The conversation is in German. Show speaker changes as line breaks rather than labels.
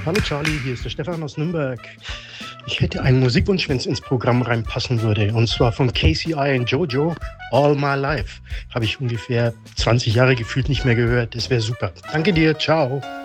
Hallo Charlie, hier ist der Stefan aus Nürnberg. Ich hätte einen Musikwunsch, wenn es ins Programm reinpassen würde. Und zwar von KCI und Jojo, All My Life. Habe ich ungefähr 20 Jahre gefühlt nicht mehr gehört. Das wäre super. Danke dir, ciao.